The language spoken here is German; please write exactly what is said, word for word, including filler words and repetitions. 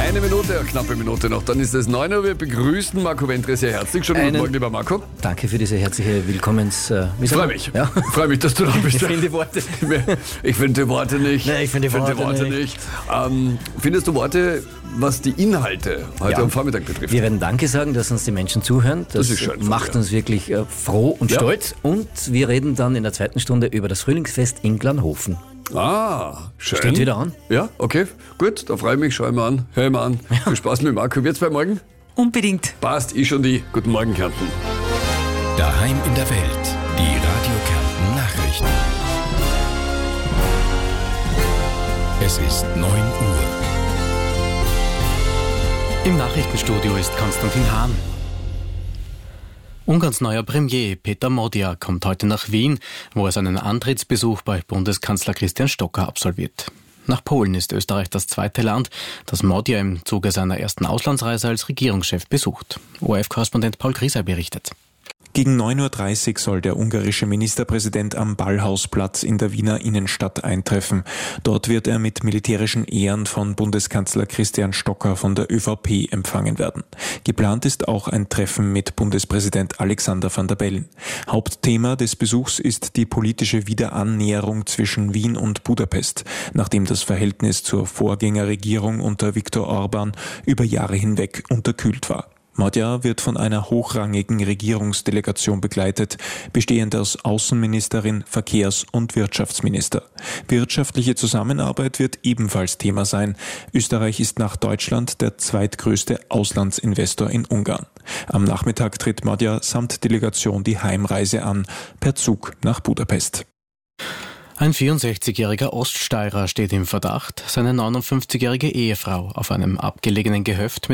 Eine Minute, eine knappe Minute noch, dann ist es neun Uhr. Wir begrüßen Marco Wentre sehr herzlich. Schönen guten Einen- Morgen, lieber Marco. Danke für diese herzliche Willkommens... Äh, wie Ich sagt freue man? mich. Ja. Ich freue mich, dass du da bist. Ich finde die Worte. Ich finde die Worte nicht. Nein, ich finde die Worte nicht. Ähm, findest du Worte, was die Inhalte heute Ja. am Vormittag betrifft? Wir werden Danke sagen, dass uns die Menschen zuhören. Das, Das ist schön von macht dir. uns wirklich äh, froh und Ja. stolz. Und wir reden dann in der zweiten Stunde über das Frühlingsfest in Glanhofen. Ah, schön. Steht wieder an. Ja, okay, gut, da freue ich mich. Schau ich mal an, hör ich mal an. Viel Spaß mit Marco. Wir zwei morgen? Unbedingt. Passt, ich und die. Guten Morgen, Kärnten. Daheim in der Welt. Die Radio Kärnten Nachrichten. Es ist neun Uhr. Im Nachrichtenstudio ist Konstantin Hahn. Ungarns neuer Premier Peter Magyar kommt heute nach Wien, wo er seinen Antrittsbesuch bei Bundeskanzler Christian Stocker absolviert. Nach Polen ist Österreich das zweite Land, das Magyar im Zuge seiner ersten Auslandsreise als Regierungschef besucht. O R F-Korrespondent Paul Grieser berichtet. Gegen neun Uhr dreißig soll der ungarische Ministerpräsident am Ballhausplatz in der Wiener Innenstadt eintreffen. Dort wird er mit militärischen Ehren von Bundeskanzler Christian Stocker von der ÖVP empfangen werden. Geplant ist auch ein Treffen mit Bundespräsident Alexander Van der Bellen. Hauptthema des Besuchs ist die politische Wiederannäherung zwischen Wien und Budapest, nachdem das Verhältnis zur Vorgängerregierung unter Viktor Orban über Jahre hinweg unterkühlt war. Magyar wird von einer hochrangigen Regierungsdelegation begleitet, bestehend aus Außenministerin, Verkehrs- und Wirtschaftsminister. Wirtschaftliche Zusammenarbeit wird ebenfalls Thema sein. Österreich ist nach Deutschland der zweitgrößte Auslandsinvestor in Ungarn. Am Nachmittag tritt Magyar samt Delegation die Heimreise an, per Zug nach Budapest. Ein vierundsechzigjähriger Oststeirer steht im Verdacht, seine neunundfünfzigjährige Ehefrau auf einem abgelegenen Gehöft mit